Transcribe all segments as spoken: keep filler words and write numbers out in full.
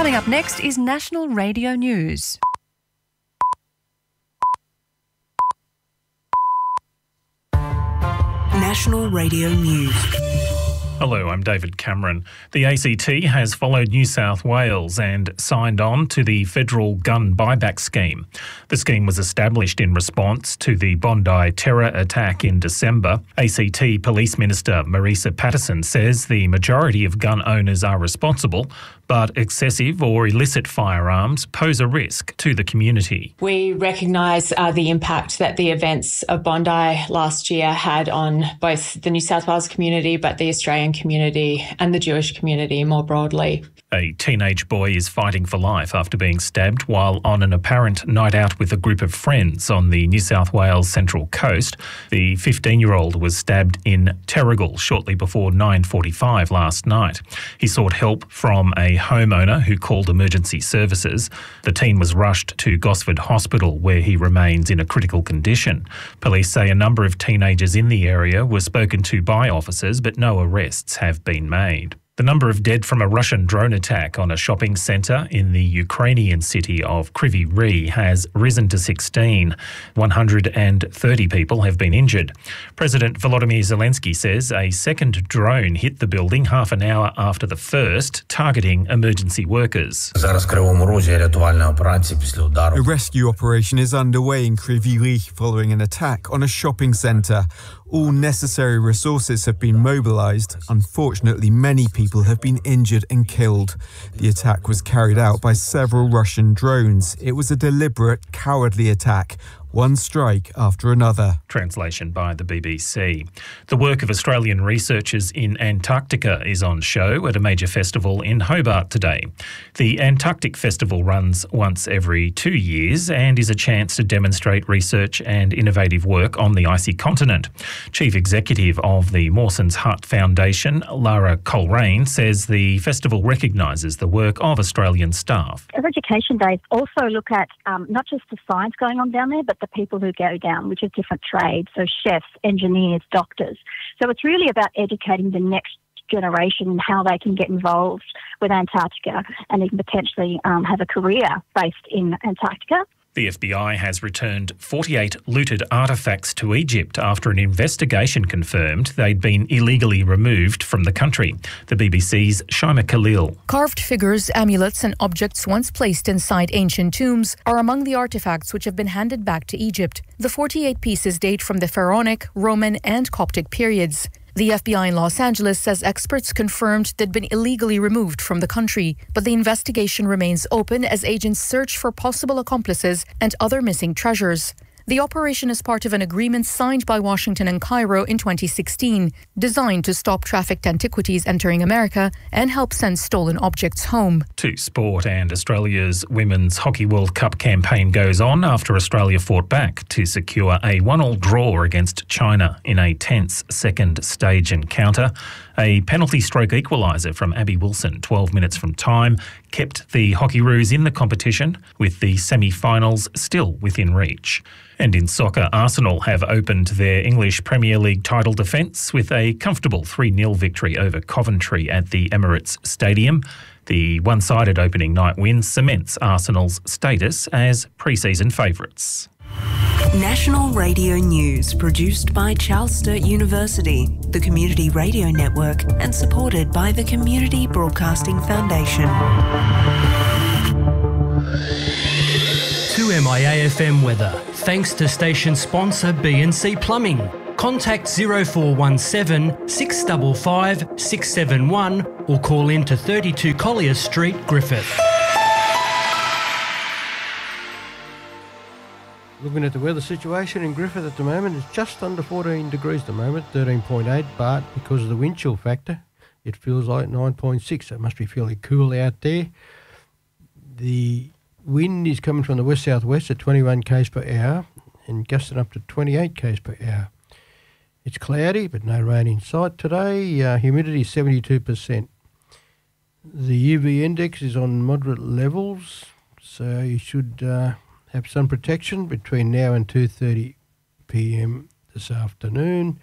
Coming up next is National Radio News. National Radio News. Hello, I'm David Cameron. The A C T has followed New South Wales and signed on to the federal gun buyback scheme. The scheme was established in response to the Bondi terror attack in December. A C T Police Minister Marisa Patterson says the majority of gun owners are responsible, but excessive or illicit firearms pose a risk to the community. We recognise uh, the impact that the events of Bondi last year had on both the New South Wales community, but the Australian community and the Jewish community more broadly. A teenage boy is fighting for life after being stabbed while on an apparent night out with a group of friends on the New South Wales Central Coast. The fifteen-year-old was stabbed in Terrigal shortly before nine forty-five last night. He sought help from a homeowner who called emergency services. The teen was rushed to Gosford Hospital, where he remains in a critical condition. Police say a number of teenagers in the area were spoken to by officers, but no arrests have been made. The number of dead from a Russian drone attack on a shopping centre in the Ukrainian city of Kryvyi Rih has risen to sixteen. one hundred thirty people have been injured. President Volodymyr Zelensky says a second drone hit the building half an hour after the first, targeting emergency workers. A rescue operation is underway in Kryvyi Rih following an attack on a shopping centre. All necessary resources have been mobilised. Unfortunately, many people have been injured and killed. The attack was carried out by several Russian drones. It was a deliberate, cowardly attack. One strike after another. Translation by the B B C. The work of Australian researchers in Antarctica is on show at a major festival in Hobart today. The Antarctic Festival runs once every two years and is a chance to demonstrate research and innovative work on the icy continent. Chief Executive of the Mawson's Hut Foundation, Lara Coleraine, says the festival recognises the work of Australian staff. Our Education Days also look at um, not just the science going on down there, but the people who go down, which is different trades, so chefs, engineers, doctors. So it's really about educating the next generation and how they can get involved with Antarctica and even potentially um, have a career based in Antarctica. The F B I has returned forty-eight looted artefacts to Egypt after an investigation confirmed they'd been illegally removed from the country. The B B C's Shaima Khalil. Carved figures, amulets and objects once placed inside ancient tombs are among the artefacts which have been handed back to Egypt. The forty-eight pieces date from the Pharaonic, Roman and Coptic periods. The F B I in Los Angeles says experts confirmed they'd been illegally removed from the country, but the investigation remains open as agents search for possible accomplices and other missing treasures. The operation is part of an agreement signed by Washington and Cairo in twenty sixteen, designed to stop trafficked antiquities entering America and help send stolen objects home. To sport, and Australia's Women's Hockey World Cup campaign goes on after Australia fought back to secure a one-all draw against China in a tense second stage encounter. A penalty stroke equaliser from Abby Wilson twelve minutes from time kept the Hockeyroos in the competition, with the semi-finals still within reach. And in soccer, Arsenal have opened their English Premier League title defence with a comfortable three nil victory over Coventry at the Emirates Stadium. The one-sided opening night win cements Arsenal's status as pre-season favourites. National Radio News, produced by Charles Sturt University, the Community Radio Network, and supported by the Community Broadcasting Foundation. two M I A F M weather, thanks to station sponsor B and C Plumbing. Contact zero four one seven, six five five, six seven one or call in to thirty-two Collier Street, Griffith. Looking at the weather situation in Griffith at the moment, it's just under fourteen degrees at the moment, thirteen point eight, but because of the wind chill factor, it feels like nine point six. So it must be fairly cool out there. The wind is coming from the west-southwest at twenty-one k's per hour and gusting up to twenty-eight k's per hour. It's cloudy, but no rain in sight today. Uh, humidity is seventy-two percent. The U V index is on moderate levels, so you should Uh, have sun protection between now and two thirty p.m. this afternoon.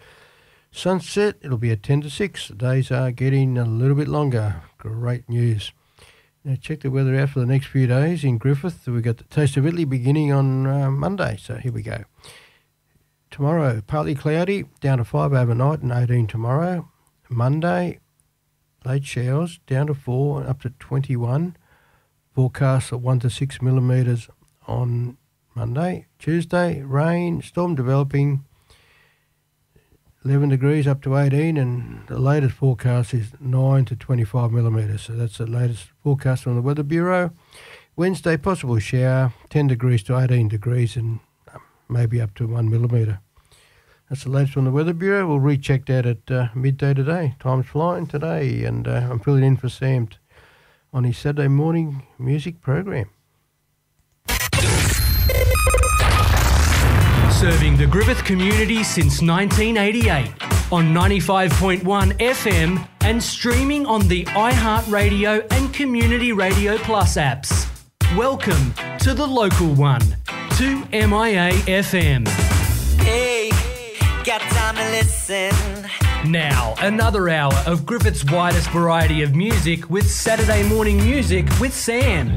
Sunset, it'll be at ten to six. The days are getting a little bit longer. Great news. Now check the weather out for the next few days in Griffith. We've got the Taste of Italy beginning on uh, Monday, so here we go. Tomorrow, partly cloudy, down to five overnight and eighteen tomorrow. Monday, late showers, down to four and up to twenty-one. Forecast of one to six millimetres on Monday. Tuesday, rain, storm developing, eleven degrees up to eighteen, and the latest forecast is nine to twenty-five millimetres. So that's the latest forecast from the Weather Bureau. Wednesday, possible shower, ten degrees to eighteen degrees, and maybe up to one millimetre. That's the latest from the Weather Bureau. We'll recheck that at uh, midday today. Time's flying today, and uh, I'm filling in for Sam t- on his Saturday morning music program. Serving the Griffith community since nineteen eighty-eight on ninety-five point one F M and streaming on the iHeartRadio and Community Radio Plus apps. Welcome to the local one, two M I A F M. Hey, got time to listen. Now, another hour of Griffith's widest variety of music with Saturday morning music with Sam.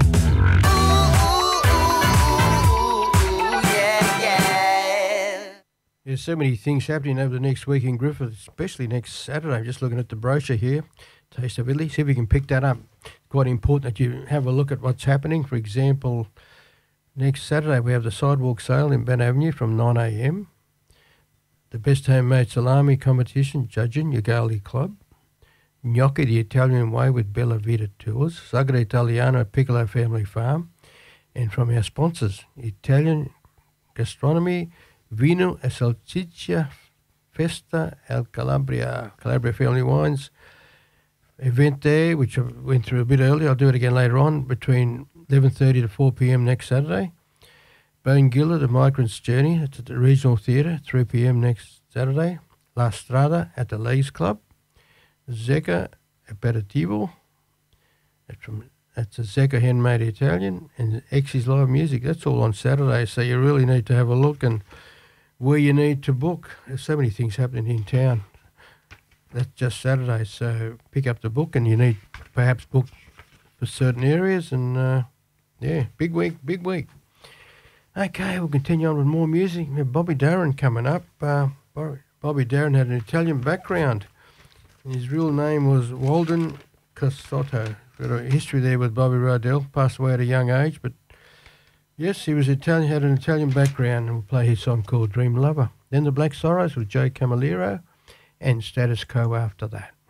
There's so many things happening over the next week in Griffith, especially next Saturday. I'm just looking at the brochure here, Taste of Italy. See if you can pick that up. Quite important that you have a look at what's happening. For example, next Saturday we have the sidewalk sale in Ben Avenue from nine a.m. The best homemade salami competition, judging Ugali Club. Gnocchi the Italian way with Bella Vita Tours. Sagre Italiano at Piccolo Family Farm. And from our sponsors, Italian Gastronomy, Vino e Salsiccia Festa al Calabria, Calabria Family Wines event there, which I went through a bit earlier. I'll do it again later on, between eleven thirty to four p.m. next Saturday. Bone Gilla, The Migrant's Journey, it's at the Regional Theatre, three p.m. next Saturday. La Strada at the Leys Club. Zecca Aperitivo, that's from That's a Zecca Handmade Italian, and X's Live Music. That's all on Saturday, so you really need to have a look and where you need to book. There's so many things happening in town. That's just Saturday, so pick up the book, and you need to perhaps book for certain areas, and uh, yeah, big week, big week. Okay, we'll continue on with more music. We have Bobby Darin coming up. Uh, Bobby Darin had an Italian background. His real name was Walden Casotto. Got a history there with Bobby Rodell, passed away at a young age, but yes, he was Italian, had an Italian background, and we'll play his song called Dream Lover. Then the Black Sorrows with Joe Camilleri, and Status Quo after that.